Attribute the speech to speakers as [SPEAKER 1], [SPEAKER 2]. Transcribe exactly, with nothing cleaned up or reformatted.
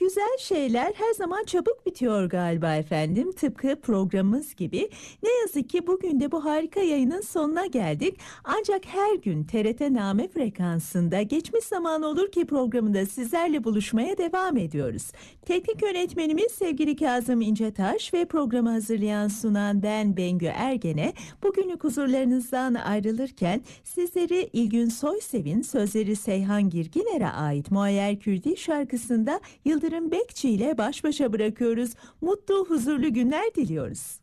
[SPEAKER 1] güzel şeyler her zaman çabuk bitiyor galiba efendim. Tıpkı programımız gibi. Ne yazık ki bugün de bu harika yayının sonuna geldik. Ancak her gün T R T Name frekansında geçmiş zaman olur ki programında sizlerle buluşmaya devam ediyoruz. Teknik yönetmenimiz sevgili Kazım İncetaş ve programı hazırlayan sunan ben Bengü Ergen'e bugünlük huzurlarınızdan ayrılırken sizleri İlgün Soysev'in sözleri Seyhan Girginer'e ait Muayyer Kürdi şarkısında Yıldırım Bekçi ile baş başa bırakıyoruz. Mutlu, huzurlu günler diliyoruz.